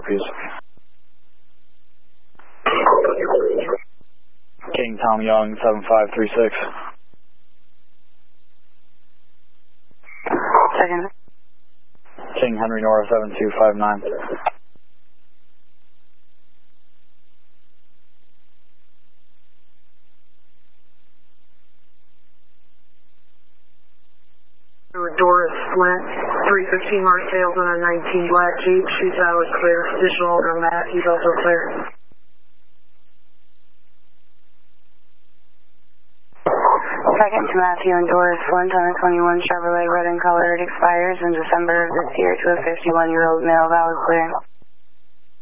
please. King Tom Young, 7536. Second. King Henry Nora, 7259. Doris Flint, 315 Martales on a 19 black Jeep. She's out was clear. Additional order Matt, he's also clear. Second to Matthew and Doris Flint on a 21 Chevrolet red in color. It expires in December of this year to a 51-year-old male. That was clear.